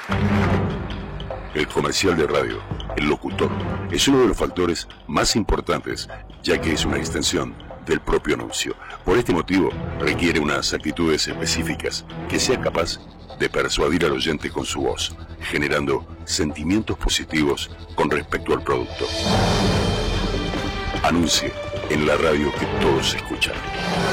El comercial de radio, el locutor, es uno de los factores más importantes, ya que es una extensión del propio anuncio. Por este motivo, requiere unas actitudes específicas, que sea capaz de persuadir al oyente con su voz, generando sentimientos positivos con respecto al producto. Anuncie en la radio que todos escuchan.